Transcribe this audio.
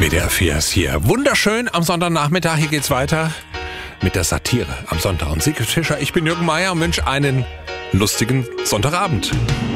WDR 4 ist hier. Wunderschön am Sonntagnachmittag. Hier geht's weiter mit der Satire am Sonntag. Und Sigrid Fischer, ich bin Jürgen Meier und wünsche einen lustigen Sonntagabend.